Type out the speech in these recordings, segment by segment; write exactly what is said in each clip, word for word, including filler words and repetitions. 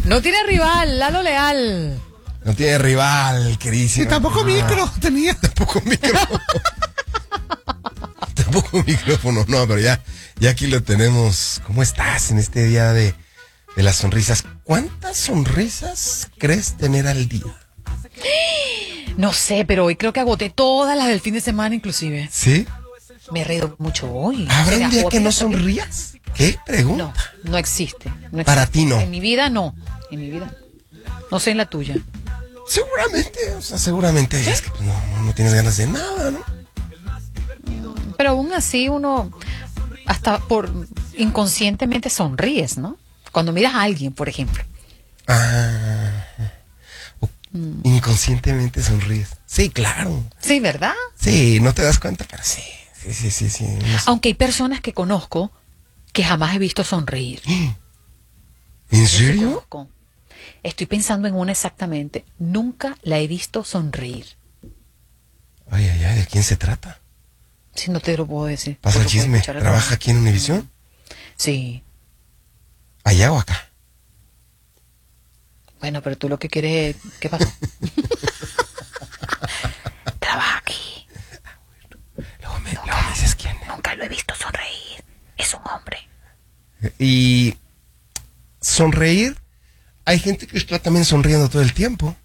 No tiene rival, Lalo Leal. No tiene rival, queridísimo. Y tampoco ah. micro tenía. Tampoco micro. Tampoco micrófono, no, pero ya, ya aquí lo tenemos. ¿Cómo estás en este día de, de las sonrisas? ¿Cuántas sonrisas crees tener al día? No sé, pero hoy creo que agoté todas las del fin de semana inclusive. ¿Sí? Me he reído mucho hoy. ¿Habrá ¿Será un día que otra no vez? sonrías? ¿Qué pregunta? No, no existe, no existe. Para ti no. En mi vida no, en mi vida. No sé en la tuya. Seguramente, o sea, seguramente es que pues, no, no tienes ganas de nada, ¿no? Pero aún así uno, hasta por inconscientemente sonríes, ¿no? Cuando miras a alguien, por ejemplo. Ah, o- Mm. inconscientemente sonríes. Sí, claro. Sí, ¿verdad? Sí, no te das cuenta, pero sí, sí, sí, sí, sí. no sé. Aunque hay personas que conozco que jamás he visto sonreír. ¿En Sí serio? conozco. Estoy pensando en una exactamente. Nunca la he visto sonreír. Ay, ay, ay, ¿de quién se trata? Si no te lo puedo decir. Pasa el Porque puedo chisme. escuchar el ¿Trabaja programa. aquí en Univisión? Sí. ¿Allá o acá? Bueno, pero tú lo que quieres... ¿Qué pasó? Trabaja aquí. Luego me, luego me dices quién. Nunca lo he visto sonreír. Es un hombre. Y sonreír, hay gente que está también sonriendo todo el tiempo.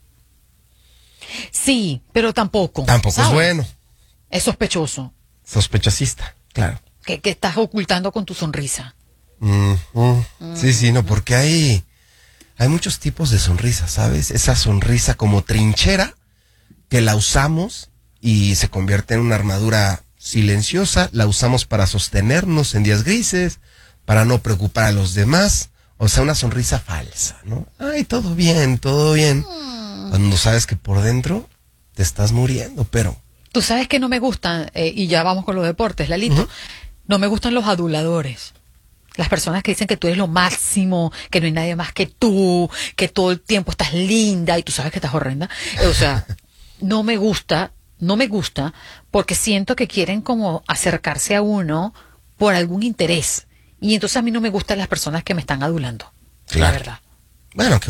Sí, pero tampoco. Tampoco ¿sabes? es bueno. Es sospechoso. Sospechosista, claro. Que, que estás ocultando con tu sonrisa. Mm, mm. Sí, sí, no, porque hay, hay muchos tipos de sonrisas, ¿sabes? Esa sonrisa como trinchera que la usamos y se convierte en una armadura silenciosa, la usamos para sostenernos en días grises, para no preocupar a los demás, o sea, una sonrisa falsa, ¿no? Ay, todo bien, todo bien. Cuando sabes que por dentro te estás muriendo, pero... Tú sabes que no me gustan, eh, y ya vamos con los deportes, Lalito, Ujú. no me gustan los aduladores. Las personas que dicen que tú eres lo máximo, que no hay nadie más que tú, que todo el tiempo estás linda y tú sabes que estás horrenda. Eh, O sea, no me gusta, no me gusta, porque siento que quieren como acercarse a uno por algún interés. Y entonces a mí no me gustan las personas que me están adulando. La Claro. verdad. Bueno, que